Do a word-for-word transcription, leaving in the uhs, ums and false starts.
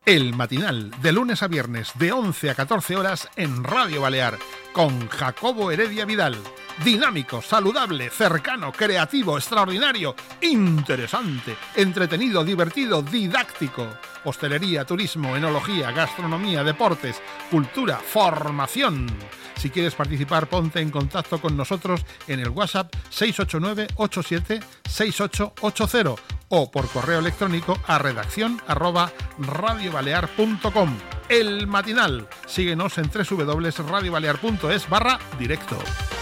El Matinal, de lunes a viernes, de once a catorce horas en Radio Balear, con Jacobo Heredia Vidal. Dinámico, saludable, cercano, creativo, extraordinario, interesante, entretenido, divertido, didáctico. Hostelería, turismo, enología, gastronomía, deportes, cultura, formación. Si quieres participar, ponte en contacto con nosotros en el WhatsApp seis ocho nueve ocho siete seis ocho ocho cero o por correo electrónico a redacción arroba radiobalear punto com. El Matinal. Síguenos en doble u doble u doble u punto radio balear punto es barra directo.